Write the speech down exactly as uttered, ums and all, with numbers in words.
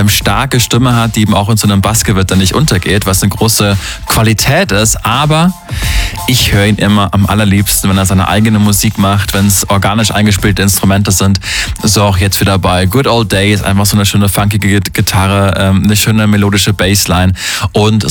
ähm, starke Stimme hat, die eben auch in so einem Bassgewitter nicht untergeht, was eine große Qualität ist. Aber ich höre ihn immer am allerliebsten, wenn er seine eigene Musik macht, wenn es organisch eingespielte Instrumente sind. So auch jetzt wieder bei Good Old Days, einfach so eine schöne funkige Gitarre, ähm, eine schöne melodische Bassline und